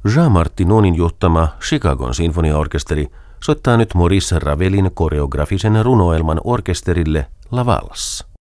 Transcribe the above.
Jean Martinonin johtama Chicagon sinfoniaorkesteri soittaa nyt Maurice Ravelin koreografisen runoelman orkesterille La Valse.